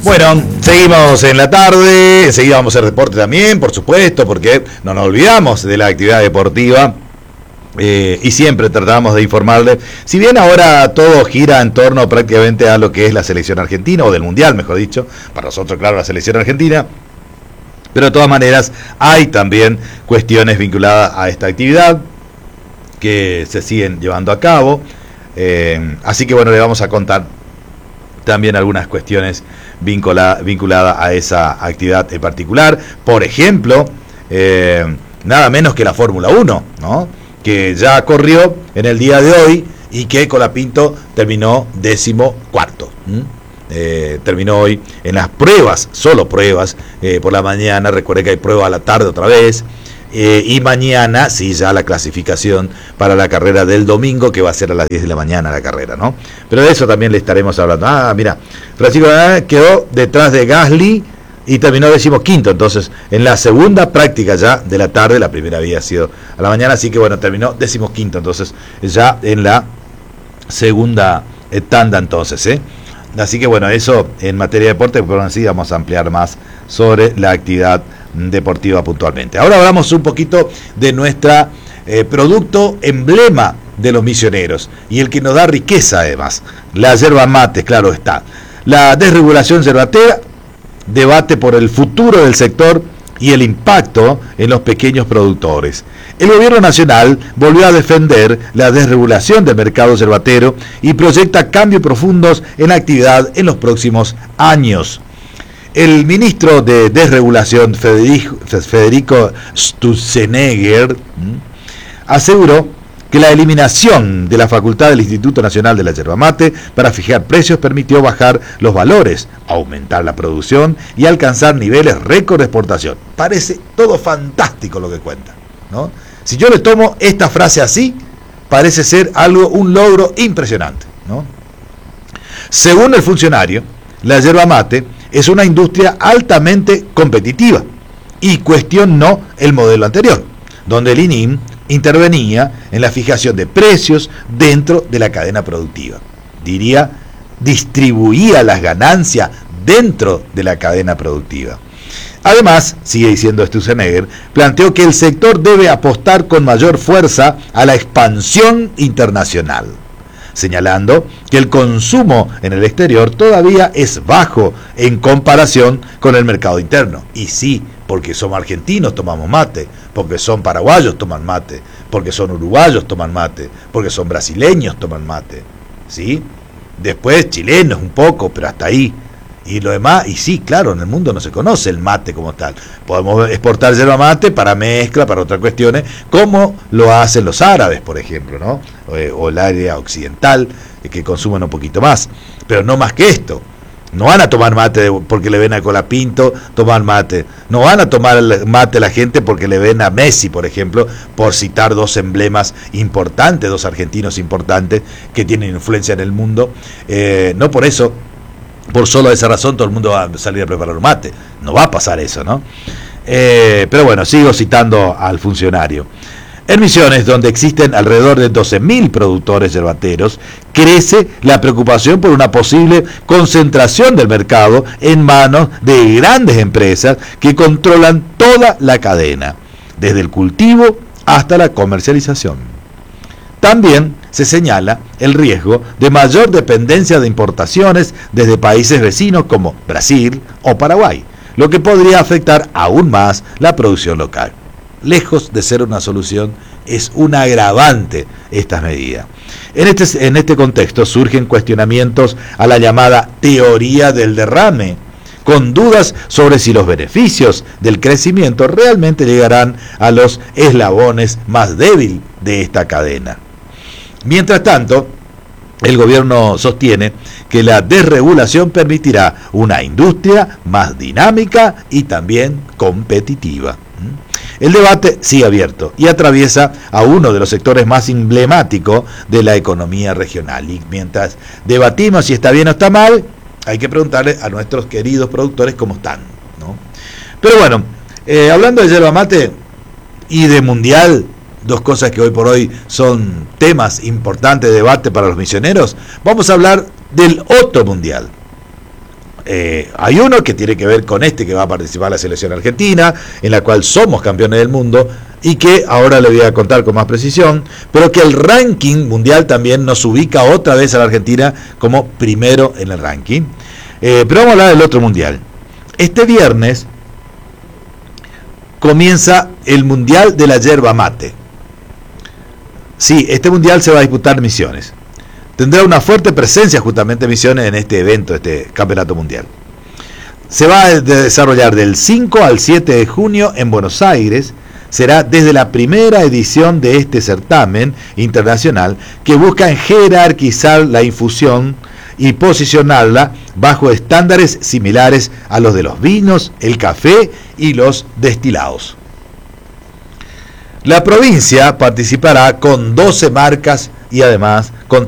Bueno, seguimos en la tarde, enseguida vamos a hacer deporte también, por supuesto, porque no nos olvidamos de la actividad deportiva. Y siempre tratamos de informarle, si bien ahora todo gira en torno prácticamente a lo que es la selección argentina, o del mundial mejor dicho, para nosotros claro la selección argentina, pero de todas maneras hay también cuestiones vinculadas a esta actividad que se siguen llevando a cabo, así que bueno, le vamos a contar también algunas cuestiones vinculadas a esa actividad en particular, por ejemplo, nada menos que la Fórmula 1, ¿no?, que ya corrió en el día de hoy y que Colapinto terminó 14º. Terminó hoy en las pruebas, solo pruebas, por la mañana. Recuerde que hay prueba a la tarde otra vez. Y mañana, sí, ya la clasificación para la carrera del domingo, que va a ser a las 10 de la mañana la carrera, ¿no? Pero de eso también le estaremos hablando. Mira, Francisco quedó detrás de Gasly y terminó 15º, entonces en la segunda práctica ya de la tarde, la primera había sido a la mañana, así que bueno, terminó 15º, entonces ya en la segunda tanda entonces, así que bueno, eso en materia de deporte, pero así vamos a ampliar más sobre la actividad deportiva puntualmente. Ahora hablamos un poquito de nuestra producto emblema de los misioneros y el que nos da riqueza además, la yerba mate, claro está. La desregulación yerbatera, debate por el futuro del sector y el impacto en los pequeños productores. El gobierno nacional volvió a defender la desregulación del mercado yerbatero y proyecta cambios profundos en la actividad en los próximos años. El ministro de Desregulación, Federico Sturzenegger, aseguró que la eliminación de la facultad del Instituto Nacional de la Yerba Mate para fijar precios permitió bajar los valores, aumentar la producción y alcanzar niveles récord de exportación. Parece todo fantástico lo que cuenta, ¿no? Si yo le tomo esta frase así, parece ser un logro impresionante, ¿no? Según el funcionario, la yerba mate es una industria altamente competitiva y cuestionó el modelo anterior, donde el INIM intervenía en la fijación de precios dentro de la cadena productiva. Distribuía las ganancias dentro de la cadena productiva. Además, sigue diciendo Sturzenegger, planteó que el sector debe apostar con mayor fuerza a la expansión internacional, señalando que el consumo en el exterior todavía es bajo en comparación con el mercado interno. Y sí, porque somos argentinos tomamos mate, porque son paraguayos toman mate, porque son uruguayos toman mate, porque son brasileños toman mate, ¿sí? Después chilenos un poco, pero hasta ahí. Y lo demás, y sí, claro, en el mundo no se conoce el mate como tal. Podemos exportar yerba mate para mezcla, para otras cuestiones, como lo hacen los árabes, por ejemplo, ¿no? O el área occidental, que consumen un poquito más, pero no más que esto. No van a tomar mate porque le ven a Colapinto tomar mate. No van a tomar mate la gente porque le ven a Messi, por ejemplo, por citar dos emblemas importantes, dos argentinos importantes que tienen influencia en el mundo. No por eso, por solo esa razón, todo el mundo va a salir a preparar un mate. No va a pasar eso, ¿no? Pero bueno, sigo citando al funcionario. En Misiones, donde existen alrededor de 12.000 productores yerbateros, crece la preocupación por una posible concentración del mercado en manos de grandes empresas que controlan toda la cadena, desde el cultivo hasta la comercialización. También se señala el riesgo de mayor dependencia de importaciones desde países vecinos como Brasil o Paraguay, lo que podría afectar aún más la producción local. Lejos de ser una solución, es un agravante estas medidas. En este contexto surgen cuestionamientos a la llamada teoría del derrame, con dudas sobre si los beneficios del crecimiento realmente llegarán a los eslabones más débiles de esta cadena. Mientras tanto, el gobierno sostiene que la desregulación permitirá una industria más dinámica y también competitiva. El debate sigue abierto y atraviesa a uno de los sectores más emblemáticos de la economía regional. Y mientras debatimos si está bien o está mal, hay que preguntarle a nuestros queridos productores cómo están, ¿no? Pero bueno, hablando de yerba mate y de mundial, dos cosas que hoy por hoy son temas importantes de debate para los misioneros, vamos a hablar del otro mundial. Hay uno que tiene que ver con que va a participar la selección argentina, en la cual somos campeones del mundo, y que ahora le voy a contar con más precisión, pero que el ranking mundial también nos ubica otra vez a la Argentina como primero en el ranking. Pero vamos a hablar del otro mundial. Este viernes comienza el Mundial de la Yerba Mate. Sí, este mundial se va a disputar en Misiones. Tendrá una fuerte presencia justamente Misiones en este evento, este campeonato mundial. Se va a desarrollar del 5 al 7 de junio en Buenos Aires. Será desde la primera edición de este certamen internacional que busca jerarquizar la infusión y posicionarla bajo estándares similares a los de los vinos, el café y los destilados. La provincia participará con 12 marcas y además con